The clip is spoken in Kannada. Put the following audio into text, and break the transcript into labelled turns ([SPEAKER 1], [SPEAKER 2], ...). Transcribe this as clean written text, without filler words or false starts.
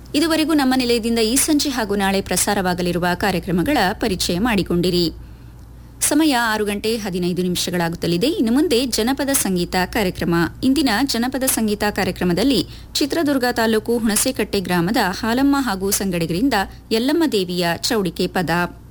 [SPEAKER 1] ಇದುವರೆಗೂ ನಮ್ಮ ನಿಲಯದಿಂದ ಈ ಸಂಜೆ ಹಾಗೂ ನಾಳೆ ಪ್ರಸಾರವಾಗಲಿರುವ ಕಾರ್ಯಕ್ರಮಗಳ ಪರಿಚಯ ಮಾಡಿಕೊಂಡಿರಿ. ಸಮಯ 6:15 ಇನ್ನು ಮುಂದೆ ಜನಪದ ಸಂಗೀತ ಕಾರ್ಯಕ್ರಮ. ಇಂದಿನ ಜನಪದ ಸಂಗೀತ ಕಾರ್ಯಕ್ರಮದಲ್ಲಿ ಚಿತ್ರದುರ್ಗ ತಾಲೂಕು ಹುಣಸೇಕಟ್ಟೆ ಗ್ರಾಮದ ಹಾಲಮ್ಮ ಹಾಗೂ ಸಂಗಡಿಗರಿಂದ ಯಲ್ಲಮ್ಮ ದೇವಿಯ ಚೌಡಿಕೆ ಪದ.